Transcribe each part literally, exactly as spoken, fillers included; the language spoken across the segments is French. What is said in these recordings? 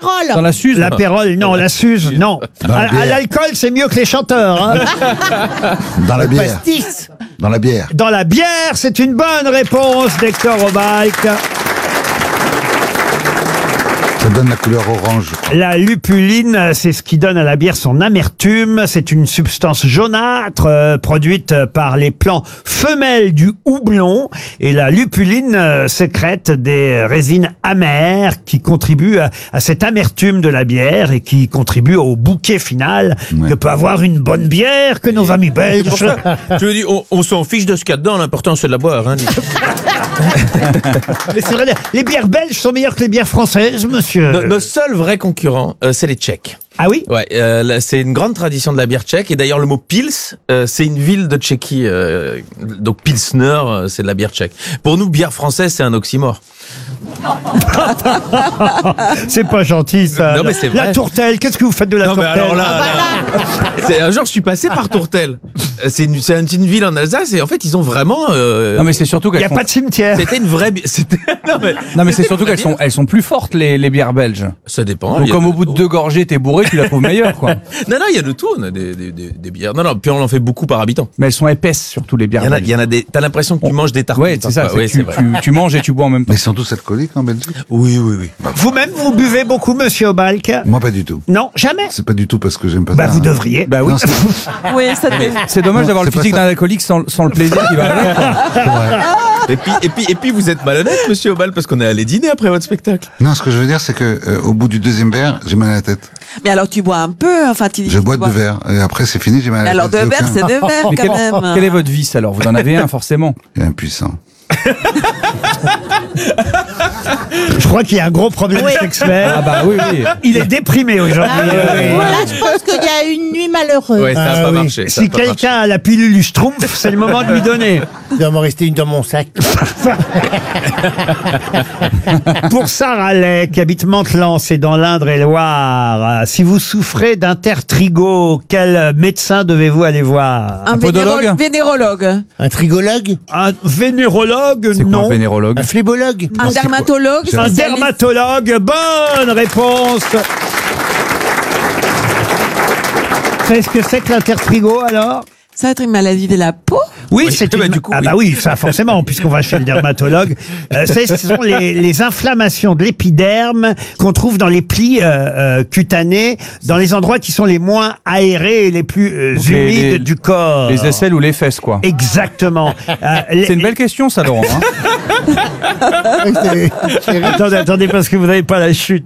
l'apérole. Dans la Suze. L'apérole, non. La Suze, non. Dans la À, à bière. l'alcool, c'est mieux que les chanteurs. Hein. Dans la bière. Pastis. Dans la bière. Dans la bière, c'est une bonne réponse d'Hector Obalk. Ça donne la couleur orange, je crois. La lupuline, c'est ce qui donne à la bière son amertume. C'est une substance jaunâtre euh, produite par les plants femelles du houblon. Et la lupuline euh, sécrète des résines amères qui contribuent à, à cette amertume de la bière et qui contribuent au bouquet final Ouais. que peut avoir une bonne bière que nos amis belges. Je veux dire, on, on s'en fiche de ce qu'il y a dedans, l'important c'est de la boire. Hein. Mais c'est vrai, les bières belges sont meilleures que les bières françaises, monsieur. Nos, nos seuls vrais concurrents, euh, c'est les Tchèques. Ah oui? Ouais, euh, là, c'est une grande tradition de la bière tchèque. Et d'ailleurs, le mot Pils, euh, c'est une ville de Tchéquie. Euh, donc Pilsner, euh, c'est de la bière tchèque. Pour nous, bière française, c'est un oxymore. C'est pas gentil, ça. Non, mais c'est vrai. La tourtelle, qu'est-ce que vous faites de la Non, mais tourtelle? alors là, là, c'est un jour, je suis passé par Tourtel. Euh, C'est une, c'est une, une ville en Alsace et en fait, ils ont vraiment. Euh, Non mais c'est surtout Il n'y qu'elles a sont... pas de cimetière. C'était une vraie. bi- C'était. Non mais, Non mais c'est c'était surtout une vraie qu'elles sont, bière. elles sont plus fortes les, les bières belges. Ça dépend. Donc il y a comme de- au bout de deux gorgées t'es bourré, tu la trouves meilleure quoi. Non, non, il y a de tout. On a des, des, des, des bières. Non, non, puis on en fait beaucoup par habitant. Mais elles sont épaisses surtout les bières Il y en a, belges. il y en a des. T'as l'impression que tu manges des tartines. Ouais c'est ça, c'est Oui, que tu, vrai. tu, tu manges et tu bois en même temps. Mais ils sont tous alcooliques en Belgique? Oui, oui, oui. Vous-même, vous buvez beaucoup, monsieur Obalk? Moi, pas du tout. Non, jamais. C'est pas du tout parce que j'aime pas Bah, ça. vous hein. devriez. Bah oui. Non, c'est- Oui, ça te... C'est dommage Non, d'avoir le c'est pas physique ça. d'un alcoolique sans, sans le plaisir qui va avec. quoi. Et puis, et puis, et puis, vous êtes malhonnête, monsieur Obal, parce qu'on est allé dîner après votre spectacle. Non, ce que je veux dire, c'est que euh, au bout du deuxième verre, j'ai mal à la tête. Mais alors tu bois un peu, enfin tu Je tu bois deux verres et après c'est fini, j'ai mal à Mais la alors deux tête. verres, c'est deux verres Mais quand quel, même. quel est votre vice alors? Vous en avez un forcément. Il est impuissant. Je crois qu'il y a un gros problème sexuel. Ah bah oui oui. Il est déprimé aujourd'hui. Euh, Voilà, je pense qu'il y a une nuit malheureuse. Ouais, ça a Ah pas oui. marché. ça a Si pas marché. quelqu'un a la pilule du Schtroumpf, c'est le moment de lui donner. Il doit m'en rester une dans mon sac. Pour Sarah Lay, qui habite Mantelan, c'est dans l'Indre-et-Loire. euh, Si vous souffrez d'intertrigo, quel médecin devez-vous aller voir? Un podologue vénéro- vénérologue, Un trigologue. Un vénérologue? C'est quoi Non. un vénérologue? Un phlébologue. un dermatologue, Un spécialiste. dermatologue. Bonne réponse. Vous savez ce que c'est que l'intertrigo alors? Ça va être une maladie de la peau. Oui, Oui, c'est bah, une... du coup, ah oui. bah oui, ça forcément, puisqu'on va chez le dermatologue. Euh, c'est- ce sont les, les inflammations de l'épiderme qu'on trouve dans les plis euh, euh, cutanés, dans les endroits qui sont les moins aérés et les plus euh, Donc les- humides les- du corps. Les aisselles ou les fesses quoi. Exactement. Euh, les- C'est une belle question ça Laurent. Hein. Attendez, attendez, parce que vous n'avez pas la chute.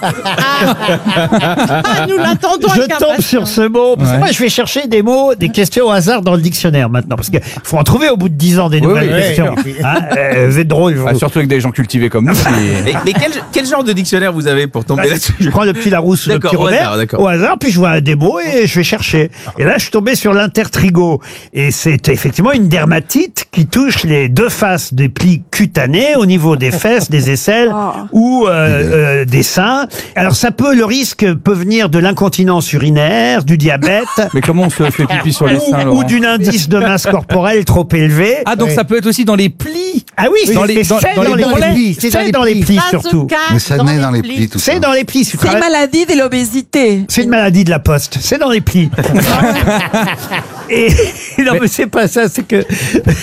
Ah, nous l'attendons Je avec tombe impatience. sur ce mot. Parce que Ouais. moi, je vais chercher des mots, des questions au hasard dans le dictionnaire maintenant. Parce qu'il faut en trouver au bout de dix ans des Oui, nouvelles oui, questions. oui, oui. Hein, euh, vous êtes drôle, vous. Ah, surtout avec des gens cultivés comme nous. c'est- Mais, mais quel, quel genre de dictionnaire vous avez pour tomber Bah, là-dessus? je prends le petit Larousse ou le D'accord, petit au Robert hasard, d'accord. au hasard, puis je vois des mots et je vais chercher. Et là, je suis tombé sur l'intertrigo. Et c'est effectivement une dermatite qui touche les deux faces des plis cutanés au niveau des fesses, des aisselles Oh. ou euh, euh, des seins. Alors ça peut, le risque peut venir de l'incontinence urinaire, du diabète. Mais comment on se fait pipi sur les seins Ou, Laurent? ou d'une indice de masse corporelle trop élevé. Ah donc ça peut être aussi dans les plis. Ah oui, c'est dans les- c'est dans- c'est dans dans, les les mollets. plis. C'est dans les plis Ça se surtout. cache Mais ça dans naît dans les plis, tout ça. C'est dans les plis. Si tu C'est une travailles- maladie de l'obésité. C'est une maladie de la poste. C'est dans les plis. Et non, mais, c'est pas ça. C'est que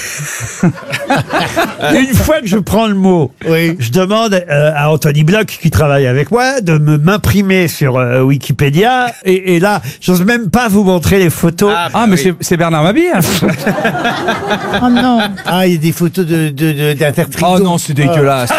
une fois que je prends le mot, Oui. je demande euh, à Anthony Bloch qui travaille avec moi de me m'imprimer sur euh, Wikipédia. Et, et là, j'ose même pas vous montrer les photos. Ah, Ah mais oui. c'est- c'est Bernard Mabille. hein. Oh non. Ah, il y a des photos de, de, de, d'intertrigo. Oh non c'est dégueulasse.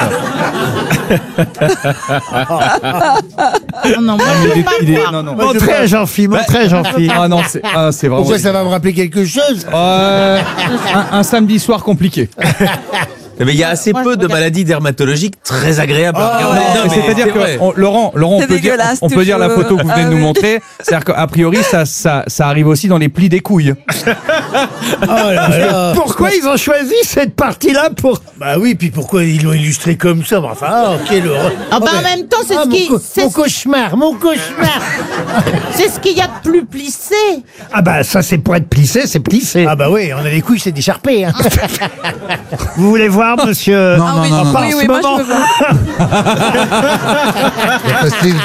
Oh non, moi, Il je est- veux pas il est- voir. non, non. Moi, je veux Montrez pas- à Jean-Philippe, montrez à Jean-Philippe. Ah non c'est ah, c'est vraiment. Pourquoi ça va me rappeler quelque chose? Euh, un, un samedi soir compliqué. Mais il y a assez Moi, peu je de regarde. maladies dermatologiques très agréables à regarder. Non, Non, mais c'est-à-dire c'est que vrai. on- Laurent, Laurent, on C'est peut dire, dégueulasse, on peut dire la toujours. photo que vous venez de Ah nous oui. montrer. C'est-à-dire qu'a priori, ça, ça, ça arrive aussi dans les plis des couilles. Oh là là. Pourquoi ils ont choisi cette partie-là pour... Bah oui, puis pourquoi ils l'ont illustré comme ça? Bah, enfin, ah, quelle horreur. Ah bah, Oh, en mais- même temps, c'est ah, ce mon qui- co- c'est Mon ce- cauchemar, mon cauchemar. C'est ce qu'il y a de plus plissé. Ah bah ça c'est pour être plissé, c'est plissé. Ah bah oui, on a les couilles, c'est décharpé. Hein. Vous voulez voir, monsieur Non, Ah non, oui, non, non. Pas en oui, ce oui, moi je moment. veux voir. C'est facile.